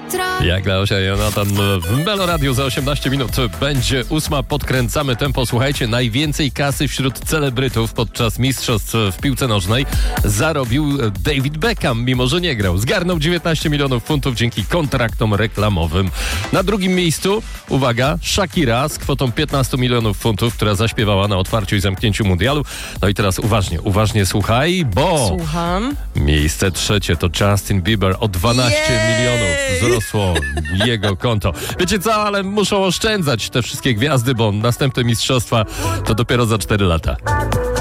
Jak dla Osia Jonatan w Meloradiu za 18 minut będzie 8. Podkręcamy tempo. Słuchajcie, najwięcej kasy wśród celebrytów podczas mistrzostw w piłce nożnej zarobił David Beckham, mimo że nie grał. Zgarnął 19 milionów funtów dzięki kontraktom reklamowym. Na drugim miejscu, uwaga, Shakira z kwotą 15 milionów funtów, która zaśpiewała na otwarciu i zamknięciu mundialu. No i teraz uważnie słuchaj, bo Słucham. miejsce trzecie to Justin Bieber. O 12 milionów wzrosło jego konto. Wiecie co, ale muszą oszczędzać te wszystkie gwiazdy, bo następne mistrzostwa to dopiero za 4 lata.